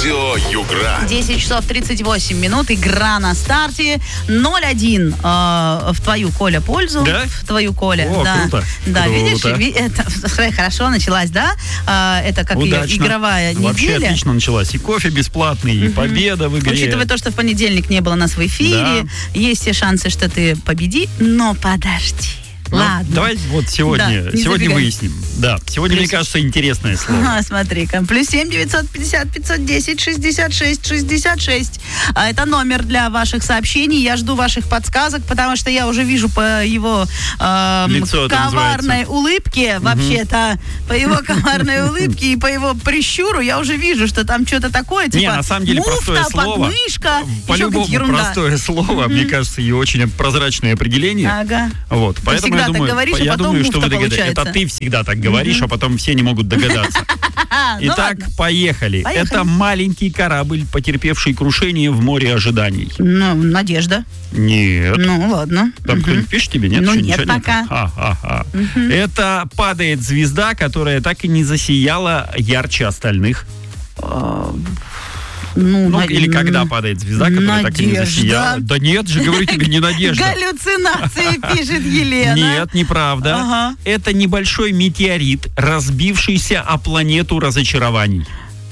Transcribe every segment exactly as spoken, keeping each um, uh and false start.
Радио Югра. десять часов тридцать восемь минут. Игра на старте. ноль один э, в твою, Коля, пользу. Да? В твою, Коля. О, да. круто. Да, Круто. видишь, ви, это, хорошо началась, да? Э, это как ее Удачно. игровая Вообще неделя. отлично началась. И кофе бесплатный, и победа в игре. Учитывая то, что в понедельник не было нас в эфире, Да. есть все шансы, что ты победи, но подожди. Ну, Ладно. давай вот сегодня, Да, не сегодня забегай. выясним. Да, сегодня, Плюс- мне кажется, интересное слово. Ага, смотри-ка. Плюс семь девятьсот пятьдесят пятьсот десять шестьдесят шесть шестьдесят шесть. А, это номер для ваших сообщений. Я жду ваших подсказок, потому что я уже вижу по его эм, Лицо это коварной называется. улыбке, вообще-то, по его коварной улыбке и по его прищуру, я уже вижу, что там что-то такое, типа Не, на самом деле муфта, простое слово. подмышка, еще По-любому какая-то ерунда. простое слово, мне кажется, и очень прозрачное определение. Ага. Вот, поэтому всегда я так думаю, говоришь, а я потом думаю, что муфта вы догадаетесь. Это получается. ты всегда так говоришь, а потом все не могут догадаться. А, ну Итак, ладно. поехали. Поехали. Это маленький корабль, потерпевший крушение в море ожиданий. Ну, Надежда. Нет. Ну, ладно. Там Мгм. кто-нибудь пишет тебе? Нет? Ну, Еще нет ничего пока. Ха-ха-ха. Это падает звезда, которая так и не засияла ярче остальных. Ну, Ну, на- или когда падает звезда, которая так и не Надежда. засияла. Да нет же, говорю тебе, не Надежда. Галлюцинации, пишет Елена. Нет, неправда. Ага. Это небольшой метеорит, разбившийся о планету разочарований.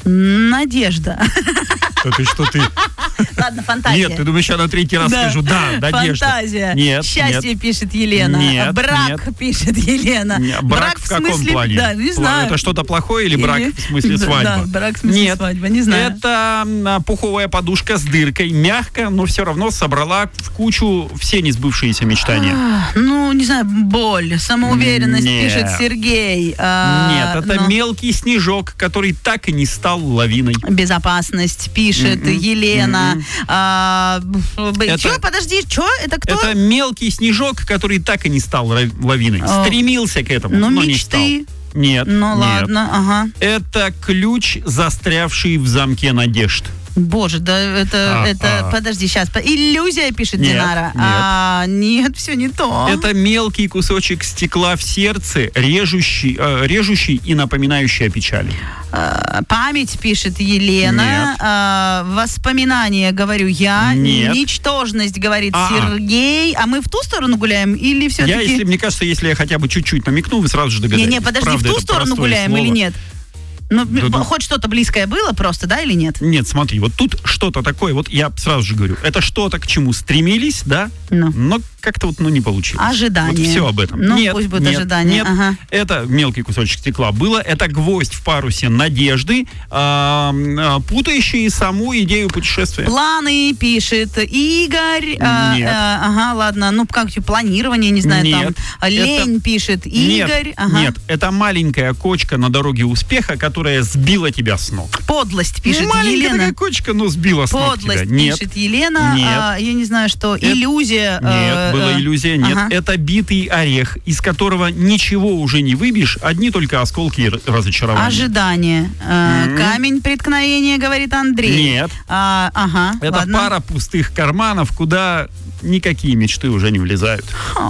Надежда. Да ты что ты? Ладно, фантазия. Нет, ты думаешь, я на третий раз Да. скажу, да, Надежда. Фантазия. Нет, Счастье, нет. пишет Елена. Нет, Брак, нет. пишет Елена. Не, Брак, в каком смысле, плане? Да, не Пла- знаю. Это что-то плохое или брак Или- в смысле Да, свадьба? да, брак в смысле Нет. свадьба, не знаю. Это м, пуховая подушка с дыркой, мягко, но все равно собрала в кучу все несбывшиеся мечтания. А, Ну, не знаю, боль, самоуверенность, Нет. пишет Сергей. А, Нет, это но- мелкий снежок, который так и не стал лавиной. Безопасность, пишет М-м, Елена. м-м. А, Это- Че, подожди, что? Это кто? Это мелкий снежок, который так и не стал ра- лавиной. О. Стремился к этому, Ну, но не стал. мечты. Нет, Ну, нет. ладно, ага. Это ключ, застрявший в замке надежд. Боже, да это, А, это, а. подожди, сейчас. Иллюзия, пишет Нет, Динара. нет. А, нет, все не то. Это мелкий кусочек стекла в сердце, режущий, э, режущий и напоминающий о печали. А, память, пишет Елена. Нет. А, воспоминания, говорю я. Нет. Ничтожность, говорит А-а. Сергей. А мы в ту сторону гуляем или Я, все-таки... если, мне кажется, если я хотя бы чуть-чуть намекну, вы сразу же догадаетесь. Не-не, подожди, Правда, в ту это сторону простое гуляем слово. или нет? Ну, Да, да. хоть что-то близкое было просто, да, или нет? Нет, смотри, вот тут что-то такое, вот я сразу же говорю, это что-то, к чему стремились, да, Ну. но как-то вот, ну, не получилось. Ожидание. Вот все об этом. Ну, нет, пусть будет нет, ожидание, Нет, ага. это мелкий кусочек стекла было, это гвоздь в парусе надежды, а, а, путающий саму идею путешествия. Планы, пишет Игорь. А, Нет. а, ага, ладно. Ну, как планирование, не знаю, Нет. там. а, Лень, пишет Игорь. Нет, Ага. нет, это маленькая кочка на дороге успеха, которая сбила тебя с ног. Подлость, пишет Маленькая Елена. такая кочка, но сбила с ног Подлость, тебя. Нет. пишет Елена. Нет. А, я не знаю, что. Это- Иллюзия. Нет, э, была э, иллюзия, нет. ага. Это битый орех, из которого ничего уже не выбьешь, одни только осколки и р- разочарования. Ожидание. Э, М. Камень преткновения, говорит Андрей. Нет. А, ага, Это ладно. пара пустых карманов, куда никакие мечты уже не влезают.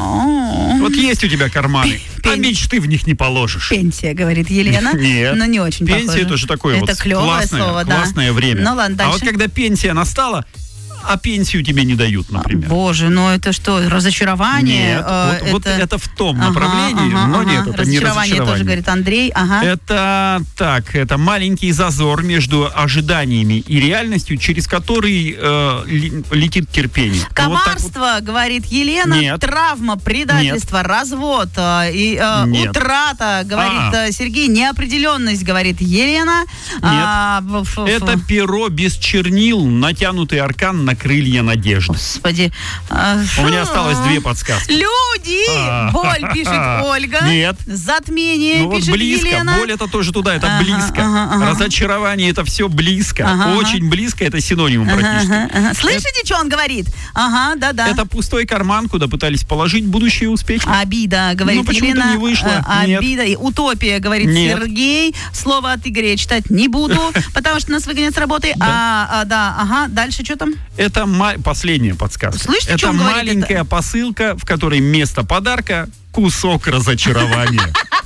О, Вот есть у тебя карманы, а Пен- мечты в них не положишь. Пенсия, говорит Елена. Нет. Но не очень Пенсия похоже. это же такое Это вот клевое классное, слово, да. классное время. Ну ладно, а вот дальше. когда пенсия настала, а пенсию тебе не дают, например. Боже, ну это что, разочарование? Нет, Э, вот, вот это в том Ага, направлении, ага, но ага. нет, это не разочарование тоже, разочарование. говорит Андрей. Ага. Это так, это маленький зазор между ожиданиями и реальностью, через который э, ли- летит терпение. Вот так вот. Коварство, говорит Елена, Нет. травма, предательство, развод э, и э, Нет. утрата, говорит А. э, Сергей, неопределенность, говорит Елена. А, ф- ф- Это перо без чернил, натянутый аркан на крылья надежды. Господи. А, У меня фу. осталось две подсказки. Люди! А. Боль, пишет Ольга. Нет. Затмение, Ну вот пишет близко, Елена. боль это тоже туда, это Ага, близко. ага, ага. Разочарование это все близко. Ага, Очень близко, это синонимум Ага, практически. ага, ага. Слышите, что он говорит? Ага, да-да. Это пустой карман, куда пытались положить будущие успехи. Обида, говорит Ну, почему-то Елена. не вышло. А, Нет. Обида. И утопия, говорит Нет. Сергей. Слово от Игоря я читать не буду, потому что нас выгонят с работы. А, а, да, ага. Дальше что там? Это ма- последняя подсказка. Слышите, что это он говорит? маленькая посылка, в которой вместо подарка кусок разочарования.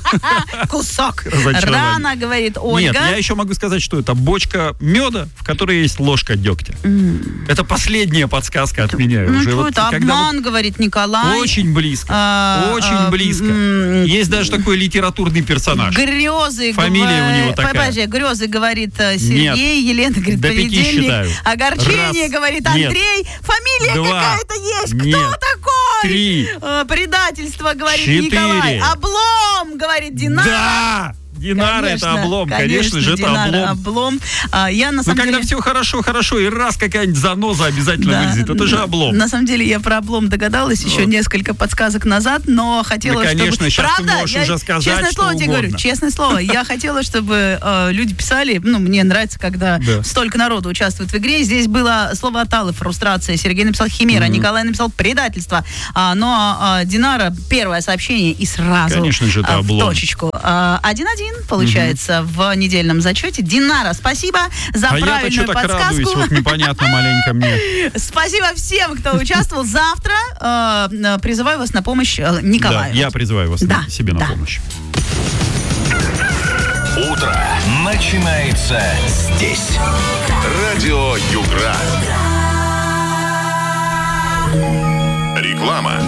Кусок. Разочарование. Рано, говорит Ольга. Нет, я еще могу сказать, что это бочка меда, в которой есть ложка дегтя. Mm. Это последняя подсказка от меня. Ну, уже. что Вот, это? Обман, вот говорит Николай. Очень близко. А, очень а, близко. м- Есть даже такой литературный персонаж. Грезы. Фамилия гва- у него такая. Подожди, грезы, говорит Сергей. Нет. Елена говорит, До пяти понедельник. считаю. Огорчение, Раз. говорит Нет. Андрей. Фамилия Два. какая-то есть. Кто Нет. такой? Три. Э, Предательство, говорит Четыре. Николай. Облом, говорит Динара. Да! Динара Конечно, это облом, конечно, же это Динара, облом. облом. А, я на Но самом когда деле... все хорошо, хорошо, и раз какая-нибудь заноза обязательно Да, вылезет, это же на- облом. На самом деле я про облом догадалась еще Вот. несколько подсказок назад, но хотела, Да, конечно, чтобы... сейчас ты Правда? можешь Я- уже сказать, честное что слово тебе угодно. говорю, честное слово, я хотела, чтобы э, люди писали, ну, мне нравится, когда Да. столько народу участвует в игре. Здесь было слово «Аталы», фрустрация, Сергей написал «Химера», Мгм. Николай написал «Предательство», а, но а, Динара первое сообщение и сразу Конечно же, это а, в облом. точечку. А, один-один получается в недельном зачете. Динара, спасибо за А я-то правильную что так подсказку. радуюсь, вот непонятно маленько мне. Спасибо всем, кто участвовал. Завтра э, э, призываю вас на помощь э, Да, Николаю. я призываю вас Да, на- себе на да. помощь. Утро начинается здесь. Радио Югра. Реклама.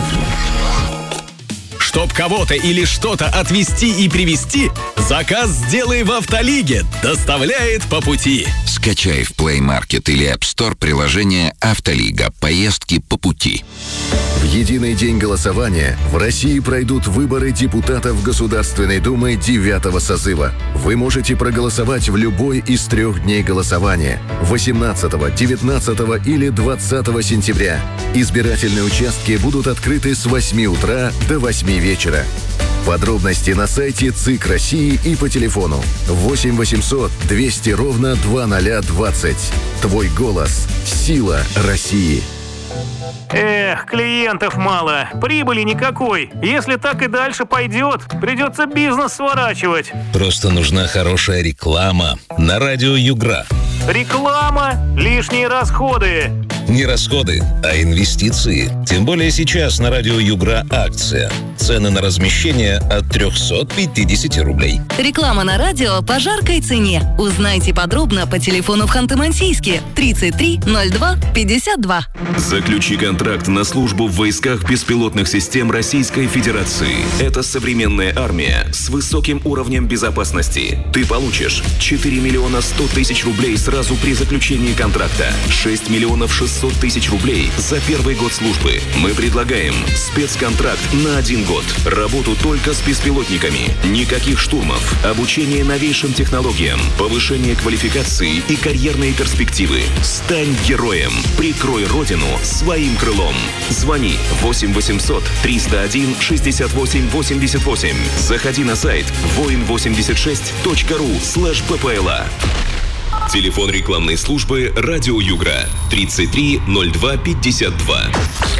Чтоб кого-то или что-то отвезти и привезти, заказ сделай в Автолиге. Доставляет по пути. Скачай в Play Market или App Store приложение «Автолига». Поездки по пути. В единый день голосования в России пройдут выборы депутатов Государственной Думы девятого созыва. Вы можете проголосовать в любой из трех дней голосования – восемнадцатого, девятнадцатого или двадцатого сентября. Избирательные участки будут открыты с восьми утра до восьми вечера. Подробности на сайте ЦИК России и по телефону восемь восемьсот двести ровно два ноль двадцать. Твой голос – сила России. Эх, клиентов мало, прибыли никакой. Если так и дальше пойдет, придется бизнес сворачивать. Просто нужна хорошая реклама на радио Югра. Реклама, лишние расходы. Не расходы, а инвестиции. Тем более сейчас на радио Югра акция. Цены на размещение от триста пятьдесят рублей. Реклама на радио по жаркой цене. Узнайте подробно по телефону в Ханты-Мансийске тридцать три ноль два пятьдесят два. Заключи контракт на службу в войсках беспилотных систем Российской Федерации. Это современная армия с высоким уровнем безопасности. Ты получишь четыре миллиона сто тысяч рублей сразу при заключении контракта, шесть миллионов шестьсот тысяч рублей за первый год службы. Мы предлагаем спецконтракт на один год. Работу только с беспилотниками. Никаких штурмов. Обучение новейшим технологиям. Повышение квалификации и карьерные перспективы. Стань героем. Прикрой родину своим крылом. Звони восемь восемьсот триста один шестьдесят восемь восемьдесят восемь. Заходи на сайт воин восемьдесят шесть точка ру слэш ППЛА. Телефон рекламной службы «Радио Югра» тридцать три ноль два пятьдесят два.